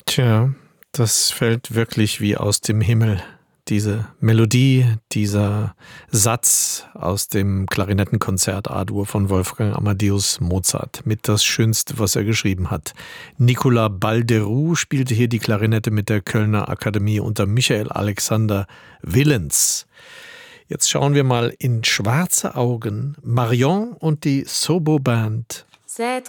Tja, das fällt wirklich wie aus dem Himmel. Diese Melodie, dieser Satz aus dem Klarinettenkonzert A-Dur von Wolfgang Amadeus Mozart mit das Schönste, was er geschrieben hat. Nicolas Balderoux spielte hier die Klarinette mit der Kölner Akademie unter Michael Alexander Willens. Jetzt schauen wir mal in schwarze Augen. Marion und die Sobo Band. C'est